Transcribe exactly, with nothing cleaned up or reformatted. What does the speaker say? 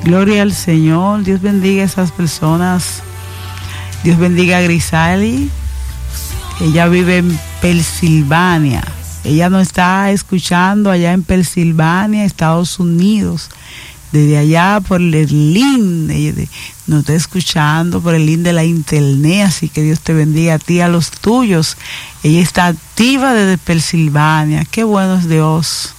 Gloria al Señor. Dios bendiga a esas personas. Dios bendiga a Grisali. Ella vive en Pensilvania. Ella nos está escuchando allá en Pensilvania, Estados Unidos. Desde allá por el link, ella nos está escuchando por el link de la internet, así que Dios te bendiga a ti y a los tuyos. Ella está activa desde Pensilvania. Qué bueno es Dios.